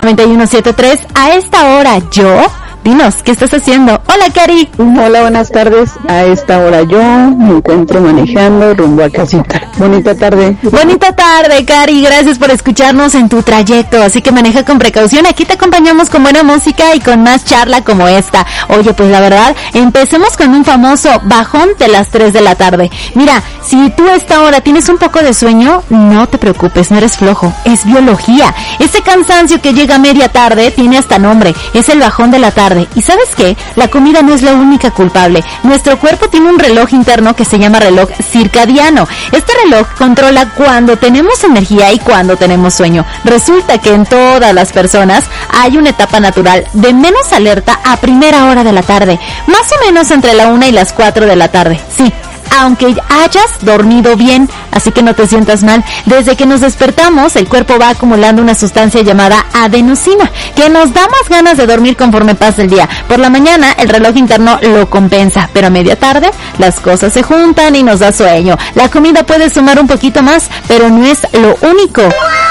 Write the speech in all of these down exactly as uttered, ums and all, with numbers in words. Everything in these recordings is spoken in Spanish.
noventa y uno punto setenta y tres. A esta hora, yo... Dinos, ¿qué estás haciendo? Hola, Cari. Hola, buenas tardes. A esta hora yo me encuentro manejando rumbo a casita. Bonita tarde. Bonita tarde, Cari. Gracias por escucharnos en tu trayecto. Así que maneja con precaución. Aquí te acompañamos con buena música y con más charla como esta. Oye, pues la verdad, empecemos con un famoso bajón de las tres de la tarde. Mira, si tú a esta hora tienes un poco de sueño, no te preocupes, no eres flojo. Es biología. Ese cansancio que llega a media tarde tiene hasta nombre. Es el bajón de la tarde. ¿Y sabes qué? La comida no es la única culpable. Nuestro cuerpo tiene un reloj interno que se llama reloj circadiano. Este reloj controla cuándo tenemos energía y cuándo tenemos sueño. Resulta que en todas las personas hay una etapa natural de menos alerta a primera hora de la tarde, más o menos entre la una y las cuatro de la tarde. Sí, aunque hayas dormido bien, así que no te sientas mal. Desde que nos despertamos, el cuerpo va acumulando una sustancia llamada adenosina, que nos da más ganas de dormir conforme pasa el día. Por la mañana, el reloj interno lo compensa, pero a media tarde, las cosas se juntan y nos da sueño. La comida puede sumar un poquito más, pero no es lo único.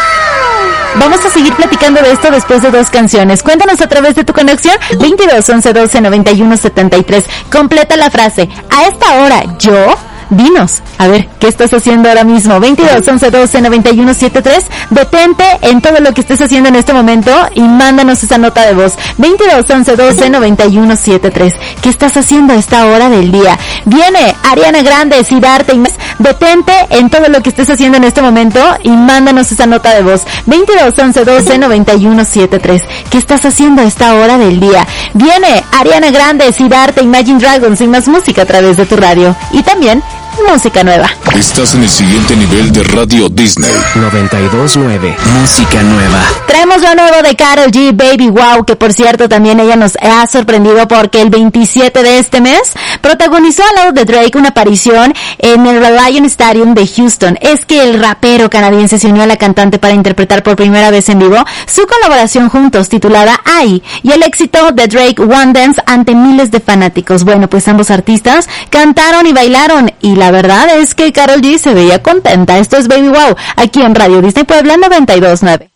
Vamos a seguir platicando de esto después de dos canciones. Cuéntanos a través de tu conexión veintidós, once, doce, noventa y uno, setenta y tres. Completa la frase. A esta hora, yo... Dinos, a ver, ¿qué estás haciendo ahora mismo? veintidós, once, doce, noventa y uno, setenta y tres. Detente en todo lo que estés haciendo en este momento y mándanos esa nota de voz. veintidós, once, doce, noventa y uno, setenta y tres. ¿Qué estás haciendo a esta hora del día? Viene Ariana Grande, Siddhartha y más. Detente en todo lo que estés haciendo en este momento y mándanos esa nota de voz. veintidós, once, doce, noventa y uno, setenta y tres. ¿Qué estás haciendo a esta hora del día? Viene Ariana Grande, Siddhartha, Imagine Dragons y más música a través de tu radio. Y también música nueva. Estás en el siguiente nivel de Radio Disney. noventa y dos punto nueve. Música nueva. Traemos lo nuevo de Karol G, Baby Wow, que por cierto también ella nos ha sorprendido porque el veintisiete de este mes protagonizó al lado de Drake una aparición en el Reliant Stadium de Houston. Es que el rapero canadiense se unió a la cantante para interpretar por primera vez en vivo su colaboración juntos titulada I, y el éxito de Drake One Dance ante miles de fanáticos. Bueno, pues ambos artistas cantaron y bailaron y la verdad es que Karol G se veía contenta. Esto es Baby Wow, aquí en Radio Disney Puebla noventa y dos punto nueve.